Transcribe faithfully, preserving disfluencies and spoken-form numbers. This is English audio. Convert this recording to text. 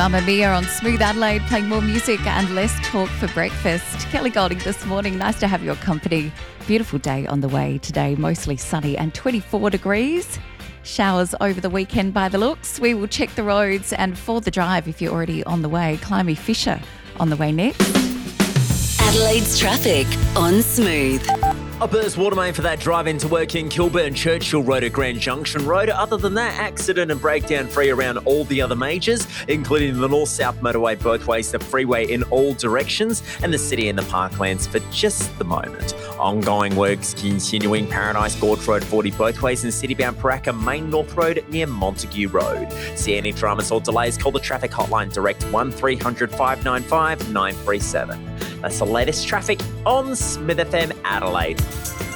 Mamma Mia on Smooth Adelaide, playing more music and less talk for breakfast. Kelly Golding this morning. Nice to have your company. Beautiful day on the way today, mostly sunny and twenty-four degrees. Showers over the weekend by the looks. We will check the roads, and for the drive, if you're already on the way, Climby Fisher on the way next. Adelaide's traffic on Smooth. A burst water main for that drive into work in Kilburn Churchill Road at Grand Junction Road. Other than that, accident and breakdown free around all the other majors, including the north-south motorway both ways, the freeway in all directions, and the city and the parklands for just the moment. Ongoing works continuing Paradise Gorge Road forty both ways and city-bound Paraka Main North Road near Montague Road. See any dramas or delays, call the traffic hotline direct one three hundred, five nine five, nine three seven. That's the latest traffic on Smith F M Adelaide.